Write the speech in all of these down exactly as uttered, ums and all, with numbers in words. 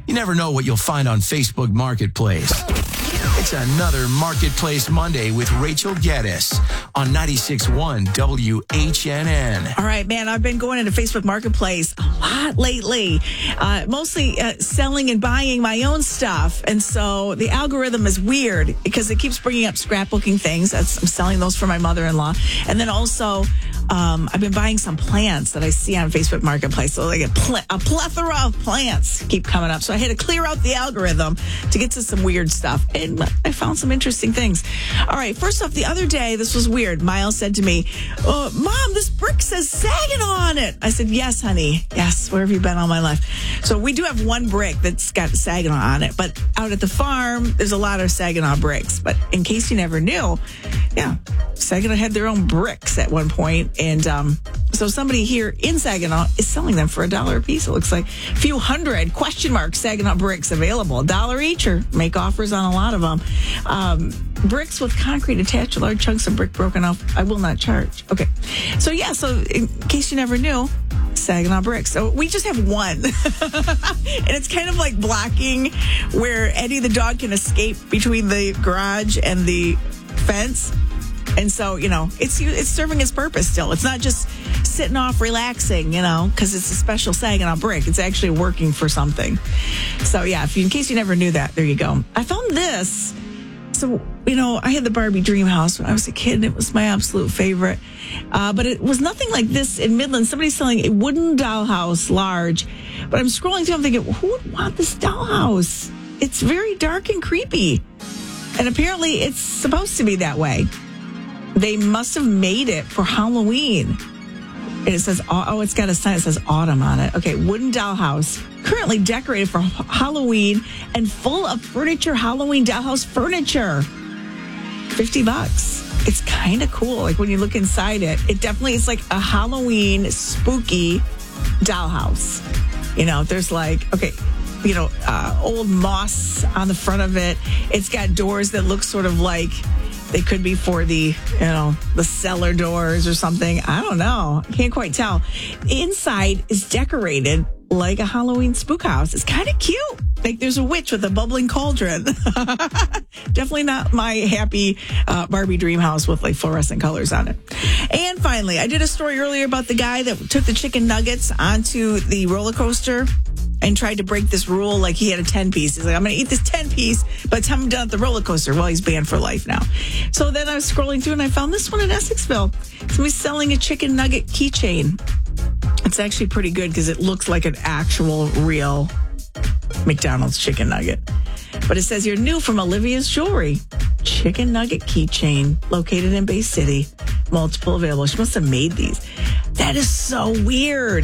You never know what you'll find on Facebook Marketplace. It's another Marketplace Monday with Rachel Geddes on ninety-six point one W H N N. All right, man, I've been going into Facebook Marketplace a lot lately, uh, mostly uh, selling and buying my own stuff. And so the algorithm is weird because it keeps bringing up scrapbooking things. That's, I'm selling those for my mother-in-law. And then also, um, I've been buying some plants that I see on Facebook Marketplace. So like a, pl- a plethora of plants keep coming up. So I had to clear out the algorithm to get to some weird stuff. And I found some interesting things. All right, first off, the other day, this was weird. Miles said to me, oh, Mom, this brick says Saginaw on it. I said, yes, honey. Yes, where have you been all my life? So we do have one brick that's got Saginaw on it. But out at the farm, there's a lot of Saginaw bricks. But in case you never knew, yeah, Saginaw had their own bricks at one point. And um, so somebody here in Saginaw is selling them for a dollar a piece. It looks like a few hundred question mark Saginaw bricks available. A dollar each, or make offers on a lot of them. Um, bricks with concrete attached to large chunks of brick broken off. I will not charge. Okay. So, yeah. So, in case you never knew, Saginaw bricks. So, we just have one. And it's kind of like blocking where Eddie the dog can escape between the garage and the fence. And so, you know, it's it's serving its purpose still. It's not just sitting off relaxing, you know, because it's a special Saginaw brick. It's actually working for something. So, yeah, if you, in case you never knew that, there you go. I found this. So, you know, I had the Barbie Dream House when I was a kid, and it was my absolute favorite. Uh, but it was nothing like this in Midland. Somebody's selling a wooden dollhouse, large. But I'm scrolling through, I'm thinking, who would want this dollhouse? It's very dark and creepy. And apparently it's supposed to be that way. They must have made it for Halloween. And it says, oh, it's got a sign that says autumn on it. Okay, wooden dollhouse, currently decorated for Halloween and full of furniture, Halloween dollhouse furniture. fifty bucks. It's kind of cool. Like when you look inside it, it definitely is like a Halloween spooky dollhouse. You know, there's like, okay, you know, uh, old moss on the front of it. It's got doors that look sort of like they could be for the, you know, the cellar doors or something. I don't know. I can't quite tell. Inside is decorated like a Halloween spook house. It's kind of cute. Like there's a witch with a bubbling cauldron. Definitely not my happy uh, Barbie dream house with like fluorescent colors on it. And finally, I did a story earlier about the guy that took the chicken nuggets onto the roller coaster and tried to break this rule. Like he had a ten piece. He's like, I'm going to eat this ten piece by the time I'm done at the roller coaster. Well, he's banned for life now. So then I was scrolling through and I found this one in Essexville. Somebody's selling a chicken nugget keychain. It's actually pretty good because it looks like an actual real McDonald's chicken nugget. But it says here, new from Olivia's Jewelry. Chicken nugget keychain located in Bay City. Multiple available. She must have made these. That is so weird.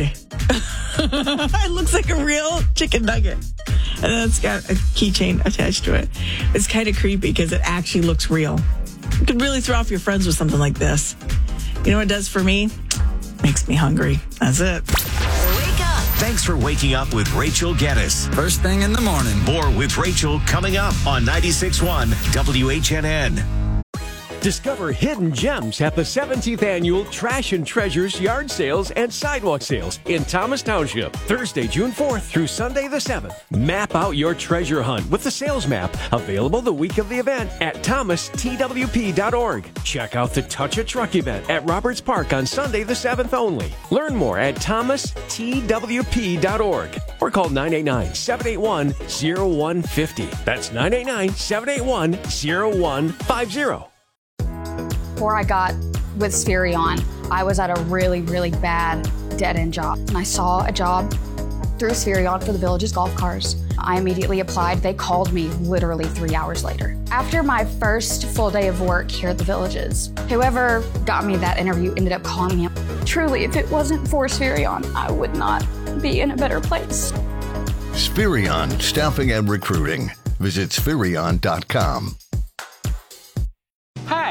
It looks like a real chicken nugget. And then it's got a keychain attached to it. It's kind of creepy because it actually looks real. You could really throw off your friends with something like this. You know what it does for me? Makes me hungry. That's it. Wake up. Thanks for waking up with Rachel Geddes. First thing in the morning. More with Rachel coming up on ninety-six point one W H N N. Discover hidden gems at the seventeenth Annual Trash and Treasures Yard Sales and Sidewalk Sales in Thomas Township, Thursday, June fourth through Sunday the seventh. Map out your treasure hunt with the sales map, available the week of the event at thomas t w p dot org. Check out the Touch a Truck event at Roberts Park on Sunday the seventh only. Learn more at thomas t w p dot org or call nine eight nine, seven eight one, zero one five zero. That's nine eight nine, seven eight one, zero one five zero. Before I got with Spherion, I was at a really, really bad dead-end job. And I saw a job through Spherion for the Village's golf cars. I immediately applied. They called me literally three hours later. After my first full day of work here at the Villages, whoever got me that interview ended up calling me. Truly, if it wasn't for Spherion, I would not be in a better place. Spherion Staffing and Recruiting. Visit Spherion dot com. Hi,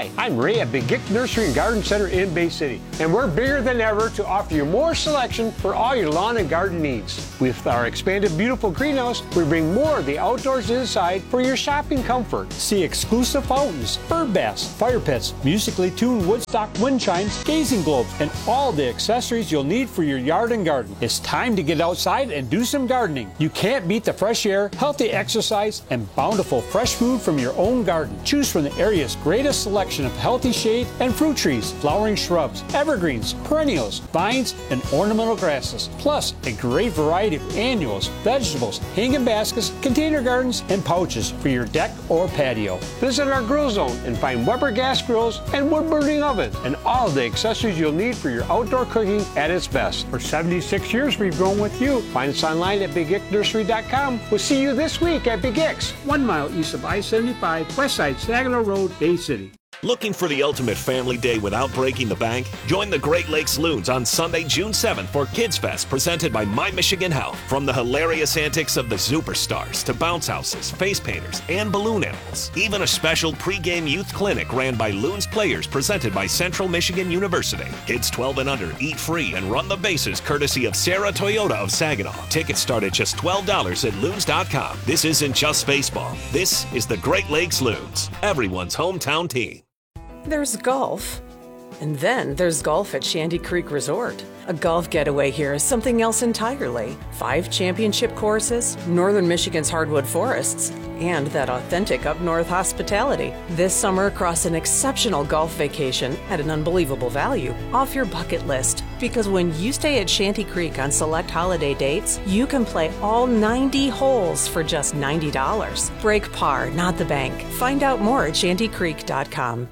Hi, I'm Ray at Big Gick Nursery and Garden Center in Bay City, and we're bigger than ever to offer you more selection for all your lawn and garden needs. With our expanded beautiful greenhouse, we bring more of the outdoors inside for your shopping comfort. See exclusive fountains, bird baths, fire pits, musically tuned Woodstock wind chimes, gazing globes, and all the accessories you'll need for your yard and garden. It's time to get outside and do some gardening. You can't beat the fresh air, healthy exercise, and bountiful fresh food from your own garden. Choose from the area's greatest selection of healthy shade and fruit trees, flowering shrubs, evergreens, perennials, vines, and ornamental grasses, plus a great variety of annuals, vegetables, hanging baskets, container gardens, and pouches for your deck or patio. Visit our grill zone and find Weber gas grills and wood burning ovens and all the accessories you'll need for your outdoor cooking at its best. For seventy-six years we've grown with you. Find us online at big gick nursery dot com. We'll see you this week at Big Gick's, one mile east of I seventy-five, west side Saginaw Road, Bay City. Looking for the ultimate family day without breaking the bank? Join the Great Lakes Loons on Sunday, June seventh for Kids Fest presented by My Michigan Health. From the hilarious antics of the Superstars to bounce houses, face painters, and balloon animals. Even a special pregame youth clinic ran by Loons players presented by Central Michigan University. Kids twelve and under eat free and run the bases courtesy of Sarah Toyota of Saginaw. Tickets start at just twelve dollars at loons dot com. This isn't just baseball. This is the Great Lakes Loons, everyone's hometown team. There's golf, and then there's golf at Shanty Creek Resort. A golf getaway here is something else entirely. Five championship courses, Northern Michigan's hardwood forests, and that authentic up-north hospitality. This summer, across an exceptional golf vacation at an unbelievable value, off your bucket list. Because when you stay at Shanty Creek on select holiday dates, you can play all ninety holes for just ninety dollars. Break par, not the bank. Find out more at shanty creek dot com.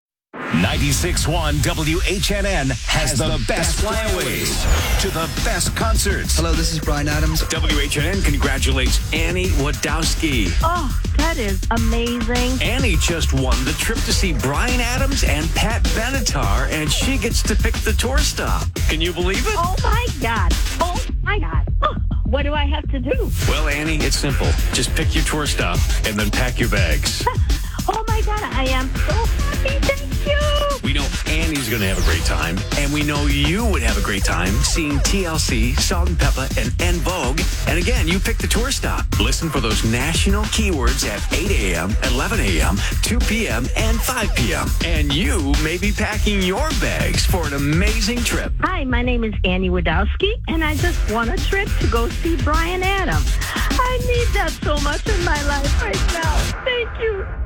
ninety-six point one W H N N has the best flyaways to the best concerts. Hello, this is Bryan Adams. W H N N congratulates Annie Wadowski. Oh, that is amazing. Annie just won the trip to see Bryan Adams and Pat Benatar, and she gets to pick the tour stop. Can you believe it? Oh, my God. Oh, my God. Oh, what do I have to do? Well, Annie, it's simple. Just pick your tour stop and then pack your bags. Oh, my God. I am so happy. Thank you. We know Annie's going to have a great time, and we know you would have a great time seeing T L C, Salt and Pepper, and En Vogue. And again, you pick the tour stop. Listen for those national keywords at eight a.m., eleven a.m., two p.m., and five p.m. And you may be packing your bags for an amazing trip. Hi, my name is Annie Wadowski, and I just won a trip to go see Bryan Adams. I need that so much in my life right now. Thank you.